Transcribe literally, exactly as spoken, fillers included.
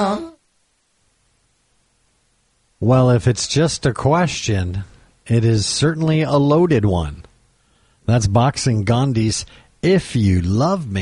Well, if it's just a question, it is certainly a loaded one. That's Boxing Gandhi's If You Love Me.